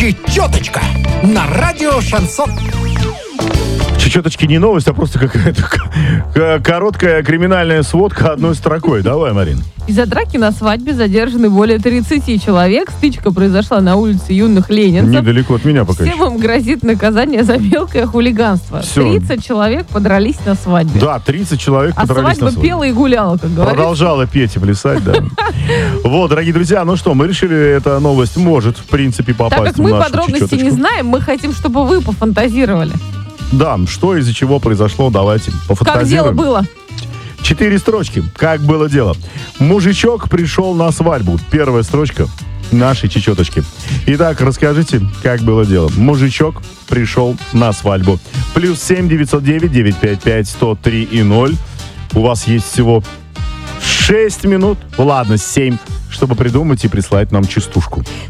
Чечеточка на радио Шансон. Чечеточки не новость, а просто какая-то короткая криминальная сводка одной строкой. Давай, Марин. Из-за драки на свадьбе задержаны более 30 человек. Стычка произошла на улице Юных Ленинцев. Недалеко от меня пока. Всем им грозит наказание за мелкое хулиганство. Всё. 30 человек подрались на свадьбе. Да, 30 человек А подрались на свадьба свадьбе. пела и гуляла, как говорится. Продолжала петь и плясать, да. Вот, дорогие друзья, ну что, мы решили, эта новость может, в принципе, попасть Так как в мы нашу подробности не чечеточку. знаем, мы хотим, чтобы вы пофантазировали. Да, что из-за чего произошло, давайте Как пофантазируем. дело было? 4 строчки. Как было дело. Мужичок пришел на свадьбу. Первая строчка нашей чечеточки. Итак, расскажите, как было дело. Мужичок пришел на свадьбу. +7 909 955 103 и 0. У вас есть всего 6 минут, ладно, 7, чтобы придумать и прислать нам частушку.